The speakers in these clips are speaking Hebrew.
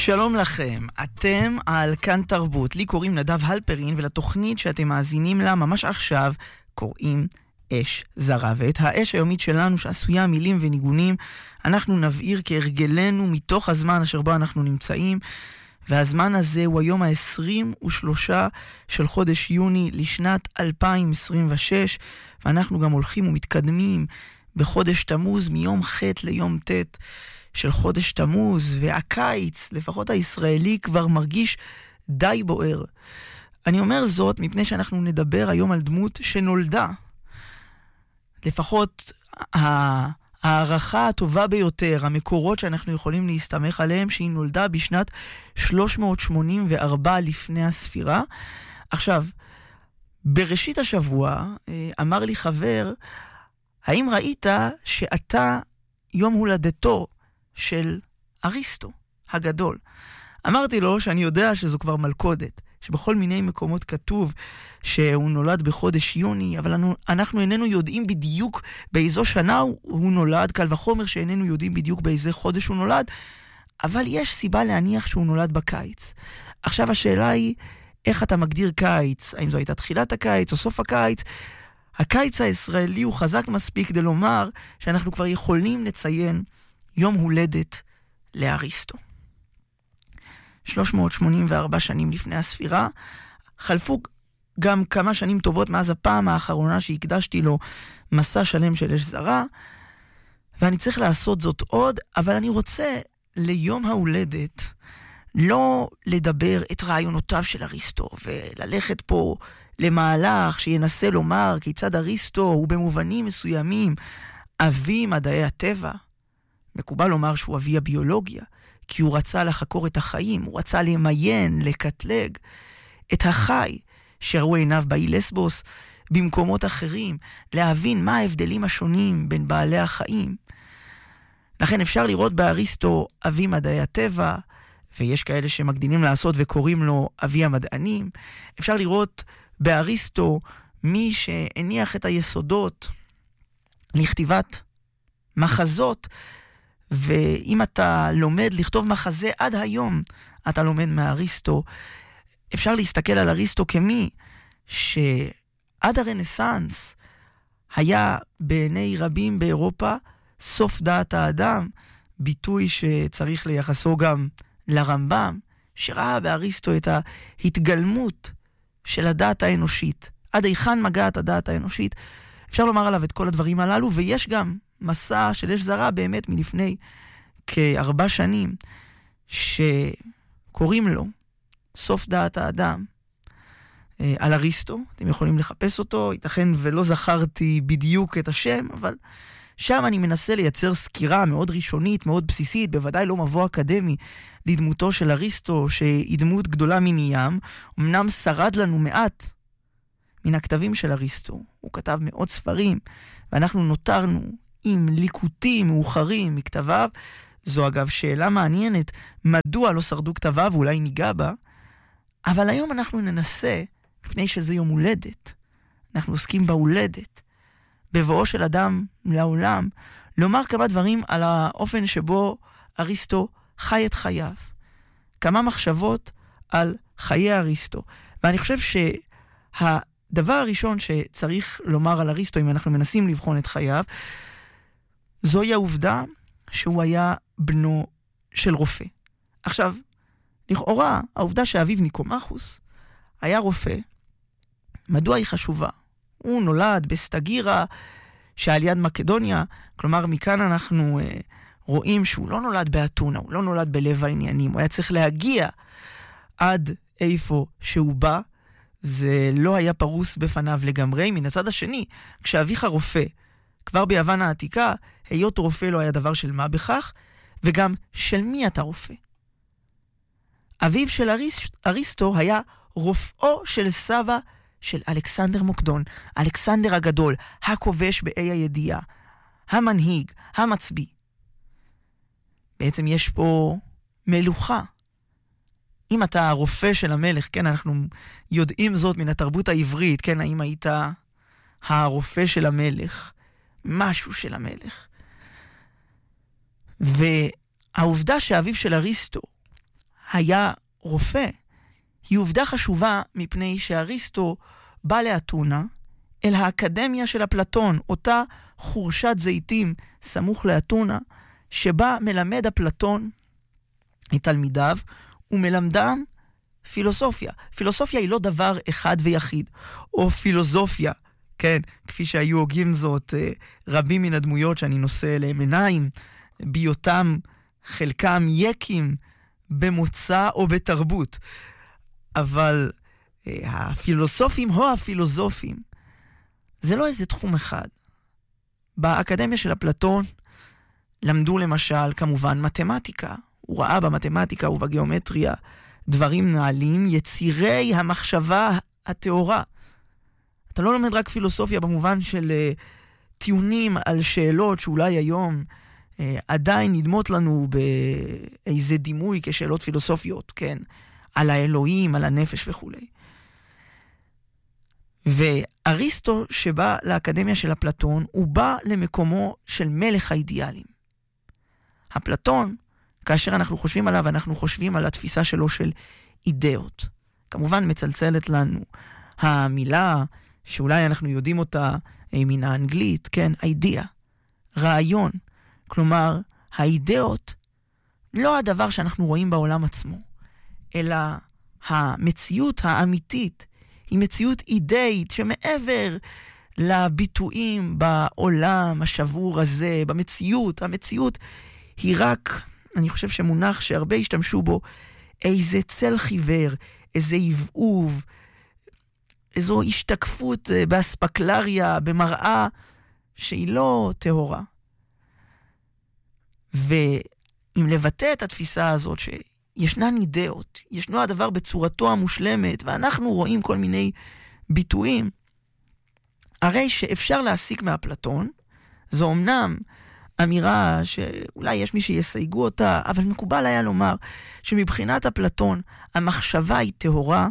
שלום לכם, אתם על כאן תרבות. לי קוראים נדב הלפרין, ולתוכנית שאתם מאזינים לה ממש עכשיו קוראים אש זרה. ואת האש היומית שלנו שעשויה מילים וניגונים אנחנו נבעיר כהרגלנו מתוך הזמן אשר בו אנחנו נמצאים, והזמן הזה הוא היום ה-23 של חודש יוני לשנת 2026, ואנחנו גם הולכים ומתקדמים בחודש תמוז מיום ח' ליום ט' של חודש תמוז, והקיץ, לפחות הישראלי, כבר מרגיש די בוער. אני אומר זאת מפני שאנחנו נדבר היום על דמות שנולדה. לפחות הערכה הטובה ביותר, המקורות שאנחנו יכולים להסתמך עליהם, שהיא נולדה בשנת 384 לפני הספירה. עכשיו, בראשית השבוע אמר לי חבר, האם ראית שאתה יום הולדתו של אריסטו הגדול? אמרתי לו שאני יודע שזו כבר מלכודת, שבכל מיני מקומות כתוב שהוא נולד בחודש יוני, אבל אנחנו איננו יודעים בדיוק באיזו שנה הוא נולד, קל וחומר שאיננו יודעים בדיוק באיזה חודש הוא נולד, אבל יש סיבה להניח שהוא נולד בקיץ. עכשיו השאלה היא, איך אתה מגדיר קיץ? האם זו הייתה תחילת הקיץ או סוף הקיץ? הקיץ הישראלי הוא חזק מספיק כדי לומר שאנחנו כבר יכולים לציין יום הולדת לאריסטו. 384 שנים לפני הספירה, חלפו גם כמה שנים טובות מאז הפעם האחרונה שהקדשתי לו מסע שלם של אש זרה, ואני צריך לעשות זאת עוד, אבל אני רוצה ליום ההולדת לא לדבר את רעיונותיו של אריסטו, וללכת פה למהלך שינסה לומר כיצד אריסטו הוא במובנים מסוימים אבי מדעי הטבע. מקובל לומר שהוא אבי הביולוגיה, כי הוא רצה לחקור את החיים, הוא רצה למיין, לקטלג את החי שראו עיניו באי לסבוס במקומות אחרים, להבין מה ההבדלים השונים בין בעלי החיים. לכן אפשר לראות באריסטו אבי מדעי הטבע, ויש כאלה שמקדימים לעשות וקוראים לו אבי המדענים. אפשר לראות באריסטו מי שהניח את היסודות לכתיבת מחזות, ואם אתה לומד לכתוב מחזה עד היום, אתה לומד מאריסטו. אפשר להסתכל על אריסטו כמי שעד הרנסנס היה בעיני רבים באירופה סוף דעת האדם, ביטוי שצריך לייחסו גם לרמב"ם, שראה באריסטו את ההתגלמות של הדעת האנושית. עד היכן מגעת הדעת האנושית? אפשר לומר עליו את כל הדברים הללו, ויש גם מסע של אש זרה באמת מלפני כ4 שנים, שקוראים לו סוף דעת האדם, על אריסטו. אתם יכולים לחפש אותו, ייתכן ולא זכרתי בדיוק את השם, אבל שם אני מנסה לייצר סקירה מאוד ראשונית, מאוד בסיסית, בוודאי לא מבוא אקדמי, לדמותו של אריסטו, שהיא דמות גדולה מני ים. אמנם שרד לנו מעט מן הכתבים של אריסטו, הוא כתב מאוד ספרים, ואנחנו נותרנו עם ליקוטים מאוחרים מכתביו. זו אגב שאלה מעניינת, מדוע לא שרדו כתביו, ואולי ניגע בה. אבל היום אנחנו ננסה, לפני שזה יום הולדת, אנחנו עוסקים בהולדת, בבואו של אדם לעולם, לומר כמה דברים על האופן שבו אריסטו חי את חייו. כמה מחשבות על חיי אריסטו. ואני חושב שהדבר הראשון שצריך לומר על אריסטו, אם אנחנו מנסים לבחון את חייו, זוהי העובדה שהוא היה בנו של רופא. עכשיו, לכאורה, העובדה שאביו ניקומחוס היה רופא, מדוע היא חשובה? הוא נולד בסטגירה שעל יד מקדוניה, כלומר מכאן אנחנו רואים שהוא לא נולד באתונה, הוא לא נולד בלב העניינים, הוא היה צריך להגיע עד איפה שהוא בא, זה לא היה פרוס בפניו לגמרי. מן הצד השני, כשאביך רופא, כבר ביוון העתיקה, היות רופא לא היה דבר של מה בכך, וגם של מי אתה רופא. אביו של אריסטו היה רופאו של סבא של אלכסנדר מוקדון, אלכסנדר הגדול, הכובש באי הידיעה, המנהיג, המצביא. בעצם יש פה מלוכה. אם אתה הרופא של המלך, כן, אנחנו יודעים זאת מן התרבות העברית, כן, האם היית הרופא של המלך, משהו של המלך. והעובדה שאביו של אריסטו היה רופא, היא עובדה חשובה מפני שאריסטו בא לאתונה אל האקדמיה של אפלטון, אותה חורשת זיתים סמוך לאתונה, שבה מלמד אפלטון את תלמידיו ומלמדם פילוסופיה. פילוסופיה היא לא דבר אחד ויחיד, או פילוסופיה, כן, כפי שהיו הוגים זאת רבים מן הדמויות שאני נושא אליהם עיניים, בהיותם חלקם יקים במוצא או בתרבות. אבל הפילוסופים או הפילוסופים, זה לא איזה תחום אחד. באקדמיה של אפלטון למדו למשל כמובן מתמטיקה. הוא ראה במתמטיקה ובגיאומטריה דברים נעלים, יצירי המחשבה התאורה. אתה לא לומד רק פילוסופיה במובן של טיעונים על שאלות שאולי היום עדיין נדמות לנו באיזה דימוי כשאלות פילוסופיות, כן? על האלוהים, על הנפש וכו'. ואריסטו שבא לאקדמיה של אפלטון, הוא בא למקומו של מלך האידיאלים. אפלטון, כאשר אנחנו חושבים עליו, אנחנו חושבים על התפיסה שלו של אידאות. כמובן מצלצלת לנו המילה שאולי אנחנו יודעים אותה מן האנגלית, כן? אידאה, רעיון. כלומר, האידאות לא הדבר שאנחנו רואים בעולם עצמו, אלא המציאות האמיתית היא מציאות אידאית שמעבר לביטויים בעולם השבור הזה, במציאות. המציאות היא רק, אני חושב שמונח שהרבה השתמשו בו, איזה צל חיוור, איזה עבעוב, איזו השתקפות באספקלריה, במראה שהיא לא טהורה. ואם לבטא את התפיסה הזאת שישנן אידאות, ישנו הדבר בצורתו המושלמת, ואנחנו רואים כל מיני ביטויים, הרי שאפשר להסיק מאפלטון, זו אמנם אמירה שאולי יש מי שיסייגו אותה, אבל מקובל היה לומר שמבחינת אפלטון המחשבה היא טהורה,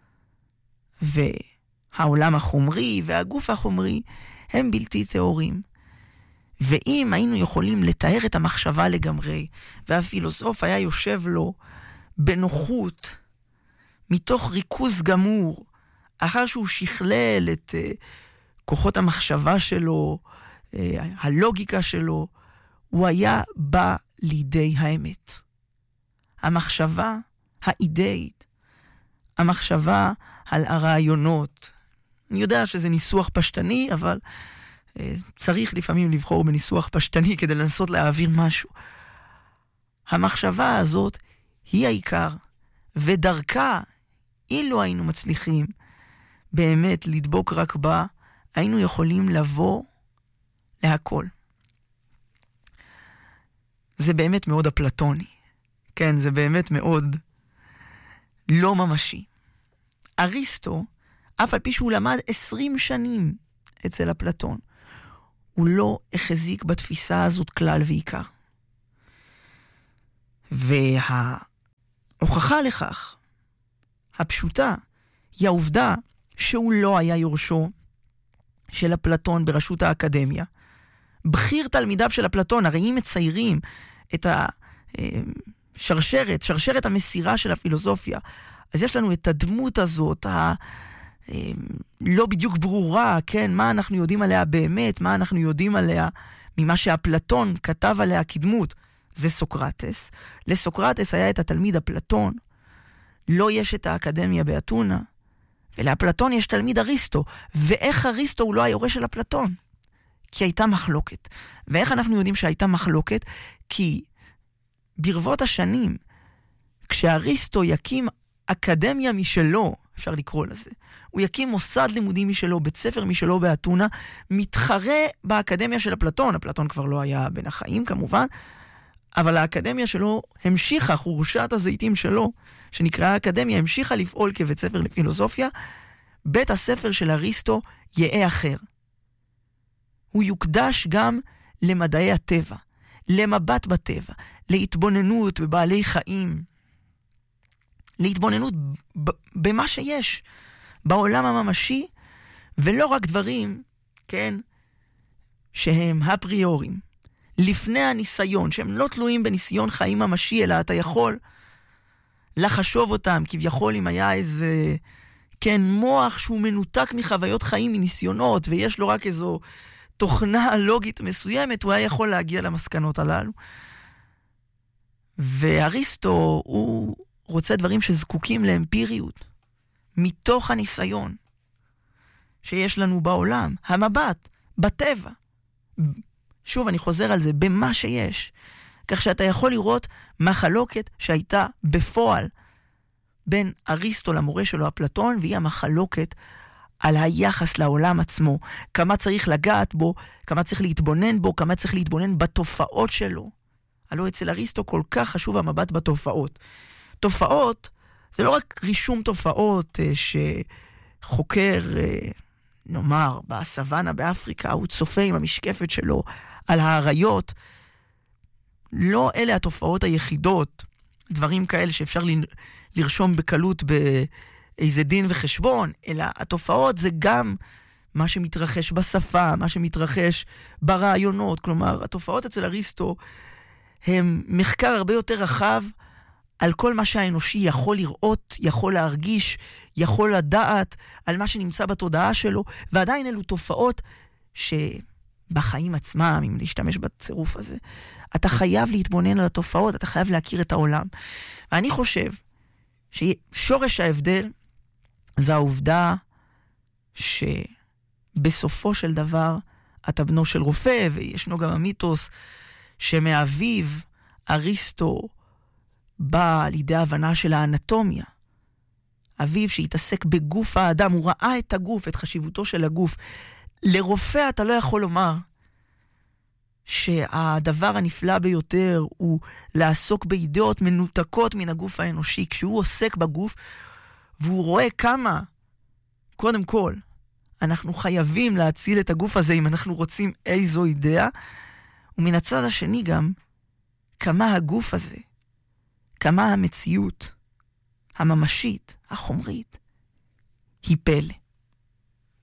והעולם החומרי והגוף החומרי הם בלתי טהורים. ואם היינו יכולים לתאר את המחשבה לגמרי, והפילוסוף היה יושב לו בנוחות, מתוך ריכוז גמור, אחר שהוא שכלל את כוחות המחשבה שלו, הלוגיקה שלו, הוא היה בא לידי האמת. המחשבה האידאית, המחשבה על הרעיונות. אני יודע שזה ניסוח פשטני, אבל צריך לפעמים לבחור בניסוח פשטני כדי לנסות להעביר משהו. המחשבה הזאת היא העיקר, ודרכה, אילו היינו מצליחים באמת לדבוק רק בה, היינו יכולים לבוא להכל. זה באמת מאוד אפלטוני. כן, זה באמת מאוד לא ממשי. אריסטו, אף על פי שהוא למד 20 שנים אצל אפלטון, הוא לא החזיק בתפיסה הזאת כלל ועיקר. וההוכחה לכך, הפשוטה, היא העובדה שהוא לא היה יורשו של אפלטון בראשות האקדמיה. בכיר תלמידיו של אפלטון, הרי אם מציירים את שרשרת המסירה של הפילוסופיה, אז יש לנו את הדמות הזאת, לא בדיוק ברורה, כן, מה אנחנו יודעים עליה באמת, מה אנחנו יודעים עליה ממה שאפלטון כתב עליה כדמות, זה סוקרטס. לסוקרטס היה את התלמיד אפלטון, לא יש את האקדמיה באתונה, ולאפלטון יש תלמיד אריסטו, ואיך אריסטו הוא לא היורש של אפלטון? כי הייתה מחלוקת. ואיך אנחנו יודעים שהייתה מחלוקת? כי ברבות השנים, כשאריסטו יקים אקדמיה משלו, אפשר לקרוא לזה, הוא יקים מוסד לימודי משלו, בית ספר משלו באתונה, מתחרה באקדמיה של אפלטון. אפלטון כבר לא היה בין החיים כמובן, אבל האקדמיה שלו המשיכה, חורשת הזיתים שלו, שנקראה האקדמיה, המשיכה לפעול כבית ספר לפילוסופיה. בית הספר של אריסטו יהיה אחר. הוא יוקדש גם למדעי הטבע, למבט בטבע, להתבוננות בבעלי חיים, להתבוננות במה שיש בעולם הממשי, ולא רק דברים, כן, שהם הפריורים, לפני הניסיון, שהם לא תלויים בניסיון חיים ממשי, אלא אתה יכול לחשוב אותם, כביכול אם היה איזה, כן, מוח שהוא מנותק מחוויות חיים, מניסיונות, ויש לו רק איזו תוכנה לוגית מסוימת, הוא היה יכול להגיע למסקנות הללו. ואריסטו, הוא רוצה דברים שזקוקים לאמפיריות, מתוך הניסיון שיש לנו בעולם, המבט, בטבע. שוב, אני חוזר על זה, במה שיש. כך שאתה יכול לראות מחלוקת שהייתה בפועל בין אריסטו למורה שלו, אפלטון, והיא המחלוקת על היחס לעולם עצמו. כמה צריך לגעת בו, כמה צריך להתבונן בו, כמה צריך להתבונן בתופעות שלו. הלוא אצל אריסטו כל כך חשוב המבט בתופעות. תופעות, זה לא רק רישום תופעות שחוקר, נאמר, בסוואנה באפריקה, הוא צופה עם המשקפת שלו על האריות. לא אלה התופעות היחידות, דברים כאלה שאפשר לרשום בקלות באיזה דין וחשבון, אלא התופעות זה גם מה שמתרחש בשפה, מה שמתרחש ברעיונות. כלומר, התופעות אצל אריסטו הם מחקר הרבה יותר רחב על כל מה שהאנושי יכול לראות, יכול להרגיש, יכול לדעת, על מה שנמצא בתודעה שלו, ועדיין אלו תופעות שבחיים עצמם, אם להשתמש בצירוף הזה, אתה חייב להתבונן על התופעות, אתה חייב להכיר את העולם. ואני חושב ששורש ההבדל זה העובדה שבסופו של דבר אתה בנו של רופא, וישנו גם המיתוס שמאביו אריסטו בא לידי הבנה של האנטומיה. אביו שהתעסק בגוף האדם, הוא ראה את הגוף, את חשיבותו של הגוף. לרופא אתה לא יכול לומר שהדבר הנפלא ביותר הוא לעסוק בידיעות מנותקות מן הגוף האנושי. כשהוא עוסק בגוף והוא רואה כמה, קודם כל, אנחנו חייבים להציל את הגוף הזה אם אנחנו רוצים איזו אידאה, ומן הצד השני גם, כמה הגוף הזה, כמה המציאות הממשית, החומרית, היא פלא.